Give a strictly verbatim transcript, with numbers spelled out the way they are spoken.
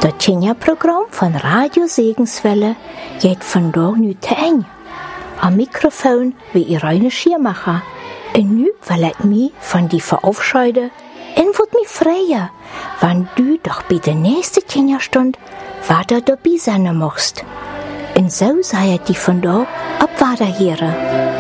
Das Kinderprogramm von Radio Segenswelle geht von da nu te eng. Am Mikrofon wie Irene Schiermacher. Und nu will ich mich von die verabscheiden und würd mich freuen, wenn du doch bei der nächsten Kinderstunde weiter dabei sein machst. Und so sei die von da ab weiter hören.